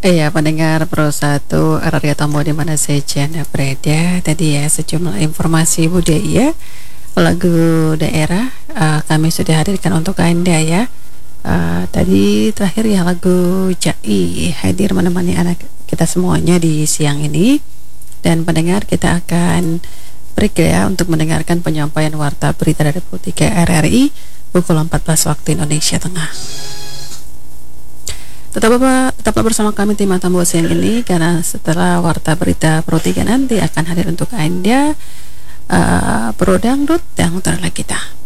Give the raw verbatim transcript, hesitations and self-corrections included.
Iya, pendengar Pro satu Radio Tombo di mana saja Anda berada. Tadi ya sejumlah informasi budaya, lagu daerah uh, kami sudah hadirkan untuk Anda ya. Uh, tadi terakhir ya lagu Jai hadir menemani anak kita semuanya di siang ini. Dan pendengar, kita akan break ya untuk mendengarkan penyampaian warta berita dari pukul tiga R R I pukul empat belas waktu Indonesia Tengah. Tetaplah, tetaplah bersama kami tim Tambo siang ini, karena setelah warta berita Pro tiga nanti akan hadir untuk Anda uh, Pro Dangdut yang terlalu kita.